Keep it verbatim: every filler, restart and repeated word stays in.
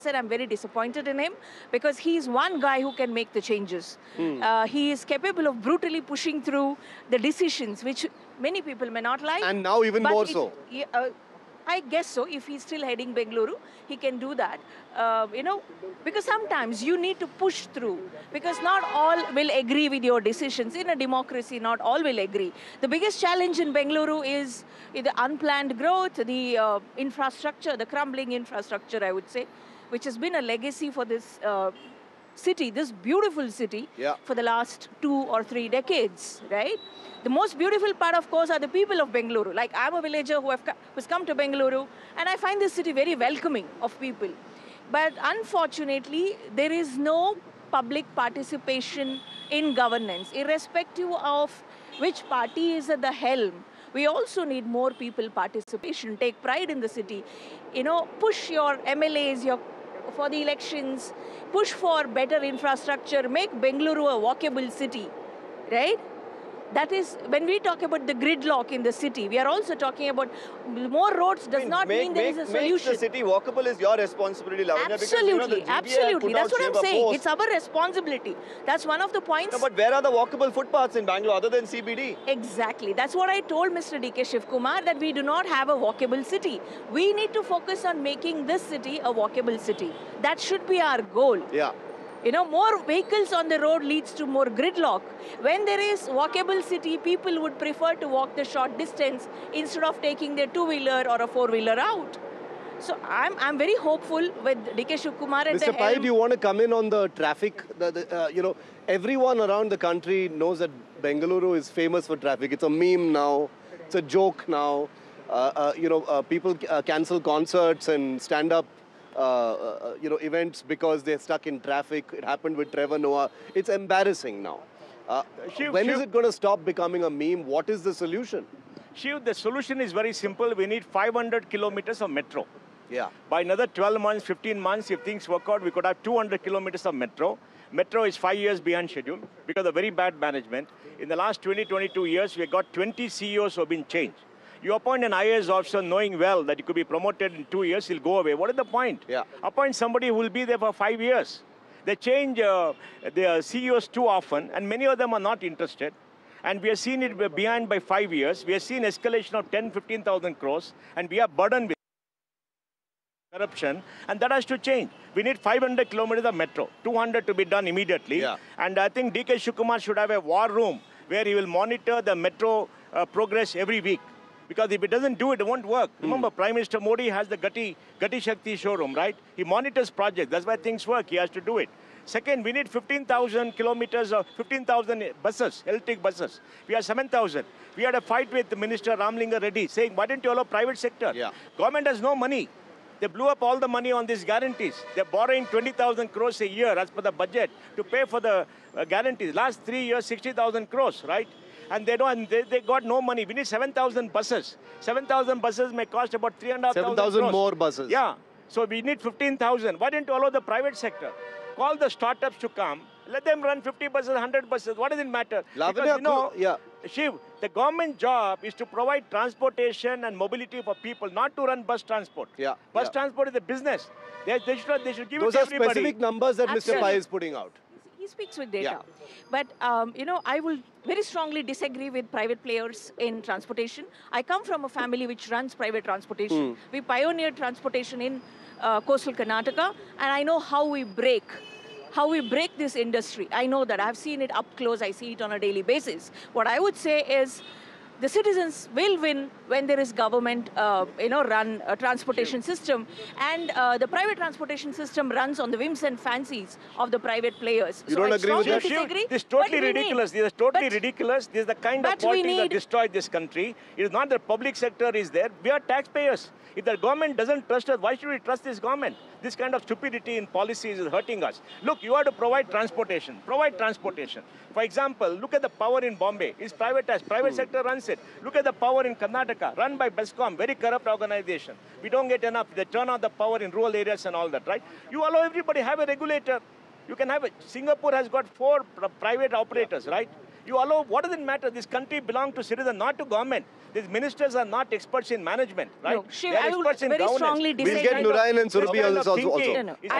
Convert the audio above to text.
said, I'm very disappointed in him because he's one guy who can make the changes. Hmm. Uh, he is capable of brutally pushing through the decisions, which many people may not like. And now even but more it- so. yeah, uh, I guess so. If he's still heading Bengaluru, he can do that. Uh, you know, because sometimes you need to push through. Because not all will agree with your decisions. In a democracy, not all will agree. The biggest challenge in Bengaluru is the unplanned growth, the uh, infrastructure, the crumbling infrastructure, I would say, which has been a legacy for this uh, city, this beautiful city, Yeah. for the last two or three decades, right? The most beautiful part, of course, are the people of Bengaluru. Like, I'm a villager who have co- who's come to Bengaluru, and I find this city very welcoming of people. But unfortunately, there is no public participation in governance, irrespective of which party is at the helm. We also need more people participation, take pride in the city. You know, push your M L As, your for the elections, push for better infrastructure, make Bengaluru a walkable city, right? That is, when we talk about the gridlock in the city, we are also talking about more roads does I mean, not make, mean there make, is a make solution. the city walkable is your responsibility, Lavanya. Absolutely, because, you know, the G B A absolutely. put That's out what I'm Shiva saying. Post. It's our responsibility. That's one of the points. No, but where are the walkable footpaths in Bangalore other than C B D? Exactly. That's what I told Mister D K Shivkumar, that we do not have a walkable city. We need to focus on making this city a walkable city. That should be our goal. Yeah. You know, more vehicles on the road leads to more gridlock. When there is walkable city, people would prefer to walk the short distance instead of taking their two-wheeler or a four-wheeler out. So I'm, I'm very hopeful with D K Shivkumar at Mister the Pai, helm. do you want to come in on the traffic? The, the, uh, you know, everyone around the country knows that Bengaluru is famous for traffic. It's a meme now. It's a joke now. Uh, uh, you know, uh, people uh, cancel concerts and stand-up uh, uh, you know, events because they're stuck in traffic. It happened with Trevor Noah. It's embarrassing now. Uh, Shiv, when is Shiv- it going to stop becoming a meme? What is the solution? Shiv, the solution is very simple. We need five hundred kilometers of metro. Yeah. By another twelve months, fifteen months, if things work out, we could have two hundred kilometers of metro. Metro is five years behind schedule because of very bad management. In the last twenty, twenty-two years, we got twenty C E Os who have been changed. You appoint an I A S officer knowing well that he could be promoted in two years, he'll go away. What is the point? Yeah. Appoint somebody who will be there for five years. They change uh, their C E Os too often, and many of them are not interested. And we have seen it behind by five years. We have seen escalation of ten, fifteen thousand crores, and we are burdened with corruption, and that has to change. We need five hundred kilometers of metro, two hundred to be done immediately. Yeah. And I think D K Shivkumar should have a war room where he will monitor the metro uh, progress every week. Because if it doesn't do it, it won't work. Mm. Remember, Prime Minister Modi has the Gati, Gati Shakti showroom, right? He monitors projects. That's why things work. He has to do it. Second, we need fifteen thousand kilometers of fifteen thousand buses, electric buses. We have seven thousand. We had a fight with Minister Ramlinga Reddy saying, why didn't you allow private sector? Yeah. Government has no money. They blew up all the money on these guarantees. They're borrowing twenty thousand crores a year as per the budget to pay for the uh, guarantees. Last three years, sixty thousand crores, right? And they don't, they, they got no money. We need seven thousand buses. seven thousand buses may cost about three and a half thousand seven thousand crores. more buses. Yeah. So we need fifteen thousand. Why didn't you allow the private sector? Call the startups to come. Let them run fifty buses, one hundred buses. What does it matter? Lavanya, Because, you know, could- yeah. Shiv, the government job is to provide transportation and mobility for people, not to run bus transport. Yeah, Bus yeah. transport is a business. They, they, should, they should give Those it to are everybody. specific numbers that Mister Pai Absolutely. is putting out. He speaks with data. Yeah. But, um, you know, I will very strongly disagree with private players in transportation. I come from a family which runs private transportation. We pioneered transportation in uh, coastal Karnataka, and I know how we break how we break this industry. I know that. I've seen it up close. I see it on a daily basis. What I would say is the citizens will win when there is government, uh, you know, run a transportation system, and uh, the private transportation system runs on the whims and fancies of the private players. You so don't I agree with strongly that? Shiv, disagree. this is totally but we need- ridiculous. This is totally but- ridiculous. This is the kind of but we politics that need- destroyed this country. It is not the public sector is there. We are taxpayers. If the government doesn't trust us, why should we trust this government? This kind of stupidity in policies is hurting us. Look, you have to provide transportation. Provide transportation. For example, look at the power in Bombay. It's privatized. Private sector runs it. Look at the power in Karnataka, run by Bescom, very corrupt organization. We don't get enough. They turn on the power in rural areas and all that, right? You allow everybody have a regulator. You can have it. Singapore has got four pr- private operators, right? You allow, what does it matter? This country belongs to citizens, not to government. These ministers are not experts in management, right? No, Shiv, They are I would experts in very governance. strongly We'll disagree. get Nurayan and This Surabhi kind on of this also. thinking also. No, no. is